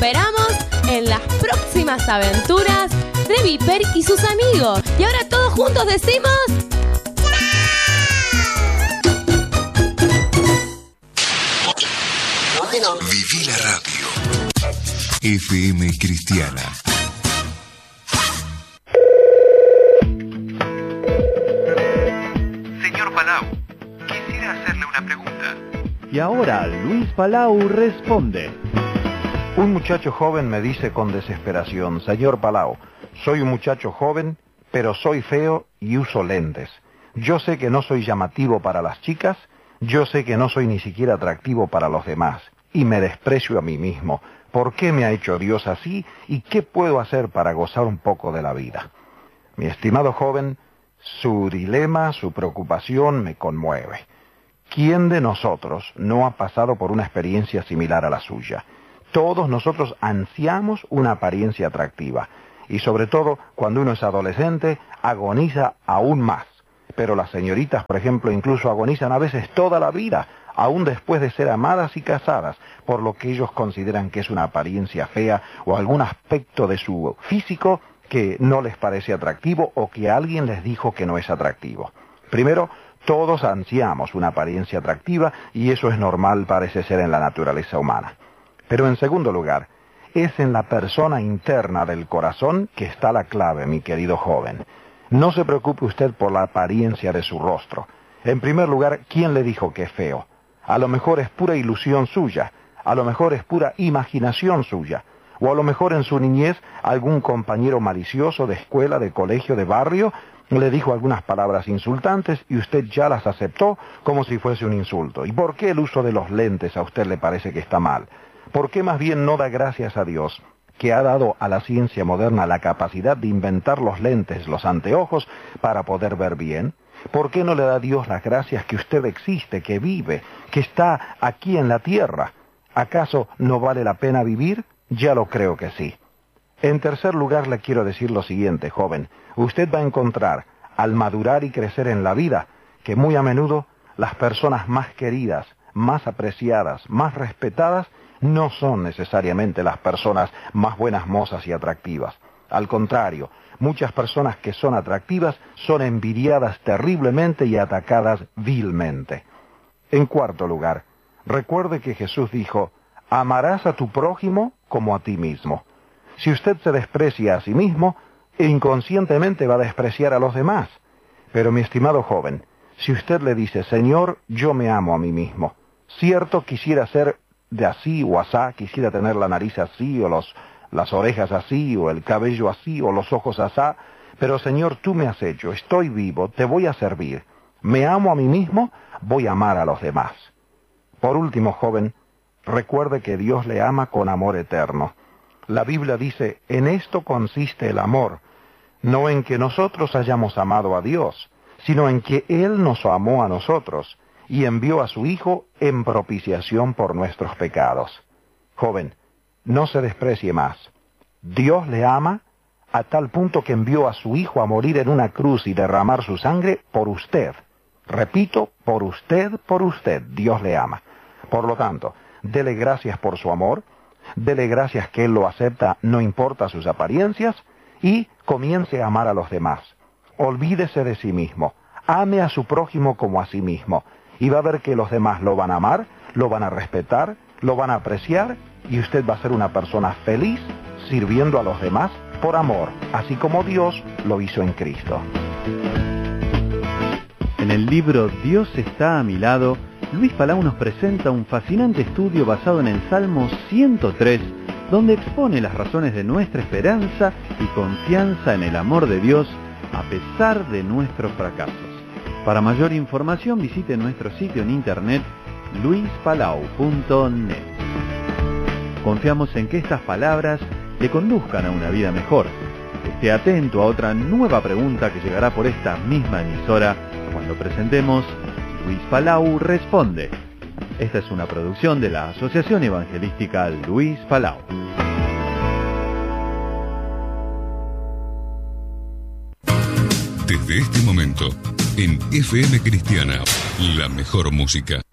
esperamos en las próximas aventuras de Viper y sus amigos. Y ahora todos juntos decimos... Viví la radio. FM Cristiana. Señor Palau, quisiera hacerle una pregunta. Y ahora Luis Palau responde. Un muchacho joven me dice con desesperación: Señor Palau, soy un muchacho joven, pero soy feo y uso lentes. Yo sé que no soy llamativo para las chicas, yo sé que no soy ni siquiera atractivo para los demás, y me desprecio a mí mismo. ¿Por qué me ha hecho Dios así? ¿Y qué puedo hacer para gozar un poco de la vida? Mi estimado joven, su dilema, su preocupación me conmueve. ¿Quién de nosotros no ha pasado por una experiencia similar a la suya? Todos nosotros ansiamos una apariencia atractiva, y sobre todo cuando uno es adolescente, agoniza aún más. Pero las señoritas, por ejemplo, incluso agonizan a veces toda la vida, aún después de ser amadas y casadas, por lo que ellos consideran que es una apariencia fea o algún aspecto de su físico que no les parece atractivo o que alguien les dijo que no es atractivo. Primero, todos ansiamos una apariencia atractiva y eso es normal, parece ser, en la naturaleza humana. Pero en segundo lugar, es en la persona interna del corazón que está la clave, mi querido joven. No se preocupe usted por la apariencia de su rostro. En primer lugar, ¿quién le dijo que es feo? A lo mejor es pura ilusión suya, a lo mejor es pura imaginación suya, o a lo mejor en su niñez algún compañero malicioso de escuela, de colegio, de barrio, le dijo algunas palabras insultantes y usted ya las aceptó como si fuese un insulto. ¿Y por qué el uso de los lentes a usted le parece que está mal? ¿Por qué más bien no da gracias a Dios, que ha dado a la ciencia moderna la capacidad de inventar los lentes, los anteojos, para poder ver bien? ¿Por qué no le da a Dios las gracias que usted existe, que vive, que está aquí en la tierra? ¿Acaso no vale la pena vivir? Ya lo creo que sí. En tercer lugar, le quiero decir lo siguiente, joven. Usted va a encontrar, al madurar y crecer en la vida, que muy a menudo las personas más queridas, más apreciadas, más respetadas, no son necesariamente las personas más buenas mozas y atractivas. Al contrario, muchas personas que son atractivas son envidiadas terriblemente y atacadas vilmente. En cuarto lugar, recuerde que Jesús dijo: amarás a tu prójimo como a ti mismo. Si usted se desprecia a sí mismo, inconscientemente va a despreciar a los demás. Pero mi estimado joven, si usted le dice: Señor, yo me amo a mí mismo, cierto, quisiera ser de así o asá, quisiera tener la nariz así o las orejas así o el cabello así o los ojos asá, pero Señor, tú me has hecho, estoy vivo, te voy a servir, me amo a mí mismo, voy a amar a los demás. Por último, joven, recuerde que Dios le ama con amor eterno. La Biblia dice: en esto consiste el amor, no en que nosotros hayamos amado a Dios, sino en que Él nos amó a nosotros y envió a su Hijo en propiciación por nuestros pecados. Joven, no se desprecie más. Dios le ama a tal punto que envió a su Hijo a morir en una cruz y derramar su sangre por usted. Repito, por usted, Dios le ama. Por lo tanto, dele gracias por su amor, dele gracias que Él lo acepta, no importa sus apariencias, y comience a amar a los demás. Olvídese de sí mismo, ame a su prójimo como a sí mismo, y va a ver que los demás lo van a amar, lo van a respetar, lo van a apreciar, y usted va a ser una persona feliz sirviendo a los demás por amor, así como Dios lo hizo en Cristo. En el libro Dios está a mi lado, Luis Palau nos presenta un fascinante estudio basado en el Salmo 103, donde expone las razones de nuestra esperanza y confianza en el amor de Dios a pesar de nuestros fracasos. Para mayor información visite nuestro sitio en internet luispalau.net. Confiamos en que estas palabras le conduzcan a una vida mejor. Esté atento a otra nueva pregunta que llegará por esta misma emisora cuando presentemos Luis Palau Responde. Esta es una producción de la Asociación Evangelística Luis Palau. Desde este momento, en FM Cristiana, la mejor música.